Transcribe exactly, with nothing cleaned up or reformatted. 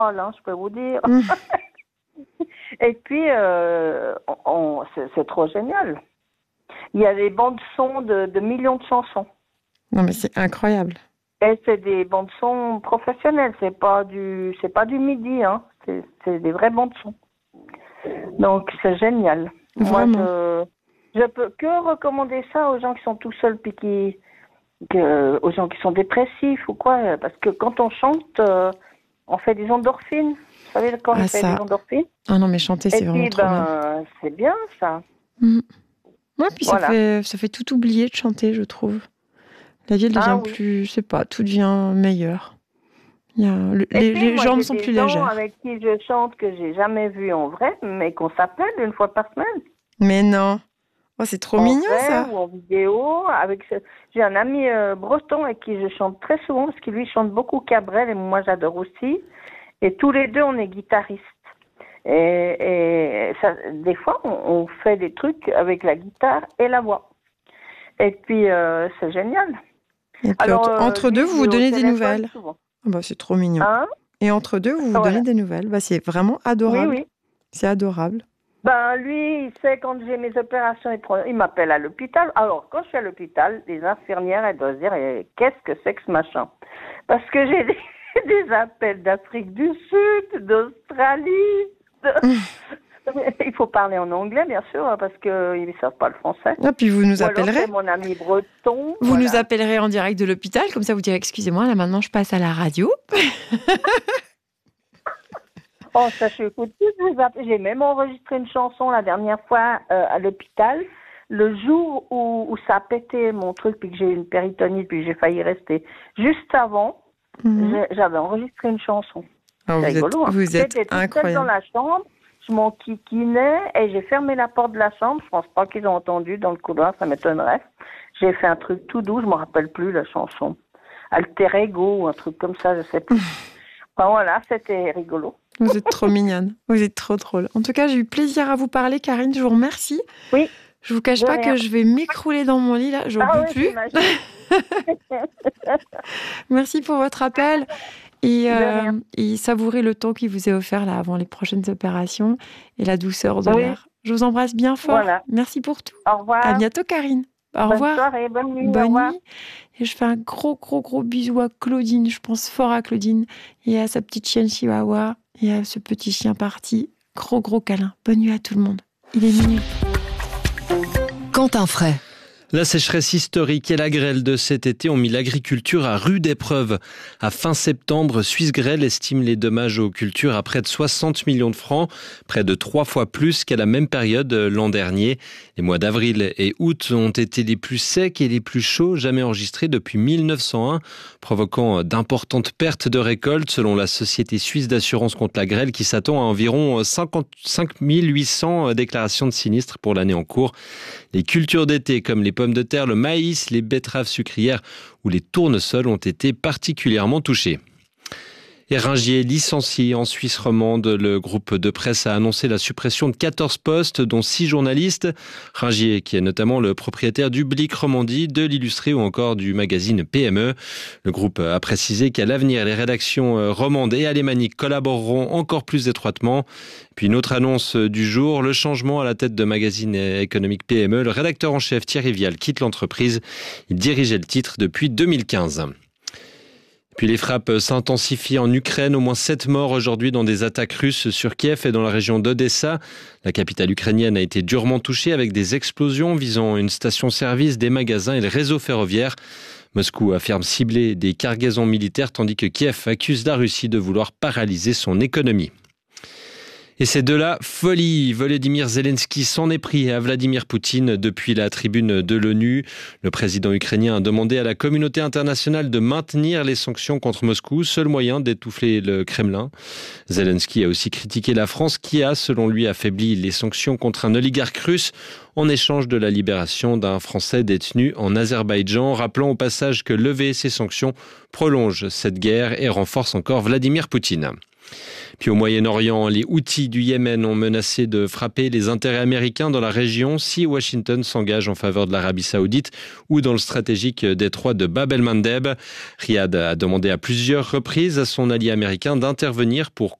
hein, je peux vous dire. Mmh. Et puis, euh, on, on- c'est, c'est trop génial. Il y a des bandes son de, de millions de chansons. Non, mais c'est incroyable. Et c'est des bandes son professionnelles. C'est pas du, c'est pas du midi, hein. C'est, c'est des vraies bandes son. Donc, c'est génial. Moi, Vraiment. je, je peux que recommander ça aux gens qui sont tout seuls puis qui, que, aux gens qui sont dépressifs ou quoi. Parce que quand on chante, euh, on fait des endorphines. Vous savez quand Ah, on fait ça. des endorphines? Ah non, mais chanter, Et c'est vraiment puis, trop bien. ben, c'est bien ça. Mmh. Ouais, puis ça Voilà. fait, ça fait tout oublier de chanter, je trouve. La vie, elle devient Ah oui. plus, je sais pas, tout devient meilleur. Il y a, le- Et les, puis, les moi, jambes j'ai sont des plus gens légères. avec qui je chante que j'ai jamais vu en vrai, mais qu'on s'appelle une fois par semaine. Mais non. Oh, c'est trop En mignon, vrai ça. ou en vidéo. Avec ce- J'ai un ami euh, breton avec qui je chante très souvent parce qu'il lui chante beaucoup Cabrel et moi j'adore aussi. Et tous les deux, on est guitaristes. Et, et ça, des fois, on, on fait des trucs avec la guitare et la voix. Et puis, euh, c'est génial. Et puis, Alors, entre, euh, entre lui, deux, je vous l'ai vous au donnez des téléphone nouvelles. souvent. Ah bah, c'est trop mignon. Hein? Et entre deux, vous vous Voilà. donnez des nouvelles. Bah, c'est vraiment Oui, adorable. oui. C'est adorable. Ben, lui, il sait quand j'ai mes opérations, il, prend- il m'appelle à l'hôpital. Alors, quand je suis à l'hôpital, les infirmières, elles doivent se dire, eh, qu'est-ce que c'est que ce machin? Parce que j'ai des, des appels d'Afrique du Sud, d'Australie. de- Il faut parler en anglais, bien sûr, hein, parce qu'ils ne savent pas le français. Ah, puis vous nous Ou alors, appellerez. c'est mon ami breton. Vous voilà. nous appellerez en direct de l'hôpital. Comme ça, vous direz, excusez-moi, là, maintenant, je passe à la radio. Oh, ça, je écoute tous les appels. J'ai même enregistré une chanson la dernière fois euh, à l'hôpital. Le jour où, où ça a pété mon truc, puis que j'ai eu une péritonite, puis j'ai failli rester juste avant, Mhm. j'ai- j'avais enregistré une chanson. Ah, vous C'est êtes, rigolo, hein. vous êtes J'étais toute seule dans incroyable. la chambre, je m'en kikinais et j'ai fermé la porte de la chambre. Je pense pas qu'ils ont entendu dans le couloir, ça m'étonnerait. J'ai fait un truc tout doux, je me rappelle plus la chanson. Alter Ego ou un truc comme ça, je sais plus. Enfin voilà, c'était rigolo. Vous êtes trop mignonne. Vous êtes trop drôle. En tout cas, j'ai eu plaisir à vous parler, Karine. Je vous remercie. Oui. Je vous cache De pas rien. que je vais m'écrouler dans mon lit là. J'en Ah peux oui, plus. j'imagine. Merci pour votre appel et, De euh, rien. et savourez le temps qui vous est offert là avant les prochaines opérations et la douceur de Oui. l'air. Je vous embrasse bien fort. Voilà. Merci pour tout. Au revoir. À bientôt, Karine. Au Bonne revoir. soirée, bonne nuit. Au Bonne revoir. nuit. Et je fais un gros, gros, gros bisou à Claudine. Je pense fort à Claudine et à sa petite chienne Chihuahua et à ce petit chien parti. Gros, gros câlin. Bonne nuit à tout le monde. Il est minuit. Quentin Fray. La sécheresse historique et la grêle de cet été ont mis l'agriculture à rude épreuve. À fin septembre, Suisse Grêle estime les dommages aux cultures à près de soixante millions de francs, près de trois fois plus qu'à la même période l'an dernier. Les mois d'avril et août ont été les plus secs et les plus chauds jamais enregistrés depuis mille neuf cent un, provoquant d'importantes pertes de récoltes selon la Société suisse d'assurance contre la grêle qui s'attend à environ cinquante-cinq mille huit cents déclarations de sinistres pour l'année en cours. Les cultures d'été comme les pommes de terre, le maïs, les betteraves sucrières ou les tournesols ont été particulièrement touchés. Et Ringier licencié en Suisse romande. Le groupe de presse a annoncé la suppression de quatorze postes, dont six journalistes. Ringier, qui est notamment le propriétaire du Blick Romandie, de l'Illustré ou encore du magazine P M E. Le groupe a précisé qu'à l'avenir, les rédactions romandes et alémaniques collaboreront encore plus étroitement. Puis une autre annonce du jour, le changement à la tête de magazine économique P M E. Le rédacteur en chef Thierry Vial quitte l'entreprise. Il dirigeait le titre depuis deux mille quinze. Puis les frappes s'intensifient en Ukraine. Au moins sept morts aujourd'hui dans des attaques russes sur Kiev et dans la région d'Odessa. La capitale ukrainienne a été durement touchée avec des explosions visant une station-service, des magasins et le réseau ferroviaire. Moscou affirme cibler des cargaisons militaires tandis que Kiev accuse la Russie de vouloir paralyser son économie. Et c'est de la folie. Volodymyr Zelensky s'en est pris à Vladimir Poutine depuis la tribune de l'ONU. Le président ukrainien a demandé à la communauté internationale de maintenir les sanctions contre Moscou, seul moyen d'étouffer le Kremlin. Zelensky a aussi critiqué la France qui a, selon lui, affaibli les sanctions contre un oligarque russe en échange de la libération d'un Français détenu en Azerbaïdjan, rappelant au passage que lever ces sanctions prolonge cette guerre et renforce encore Vladimir Poutine. Puis au Moyen-Orient, les Houthis du Yémen ont menacé de frapper les intérêts américains dans la région si Washington s'engage en faveur de l'Arabie Saoudite ou dans le stratégique détroit de Bab el-Mandeb. Riyad a demandé à plusieurs reprises à son allié américain d'intervenir pour